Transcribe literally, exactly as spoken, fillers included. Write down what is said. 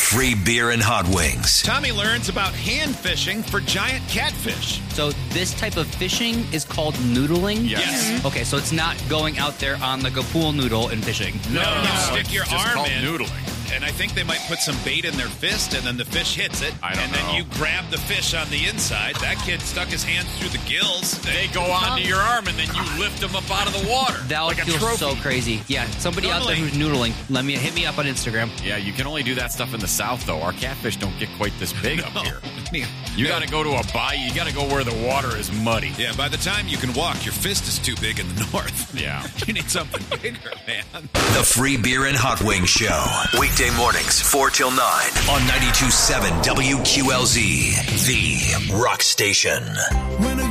free beer and hot wings. Tommy learns about hand fishing for giant catfish. So this type of fishing is called noodling? Yes. Okay, so it's not going out there on like a pool noodle and fishing. No, No, you no, stick it's your just arm called in. noodling. And I think they might put some bait in their fist, and then the fish hits it. I don't and know. then you grab the fish on the inside. That kid stuck his hands through the gills. They go onto your arm, and then you lift them up out of the water. That would like a feel trophy. so crazy. Yeah, somebody out there Normally- who's noodling, let me hit me up on Instagram. Yeah, you can only do that stuff in the South, though. Our catfish don't get quite this big up here. Yeah. You got to go to a bayou. You got to go where the water is muddy. Yeah, by the time you can walk, your fist is too big in the north. Yeah. You need something bigger, man. The free beer and hot wings show. Weekday mornings, four till nine on ninety-two point seven W Q L Z, the rock station.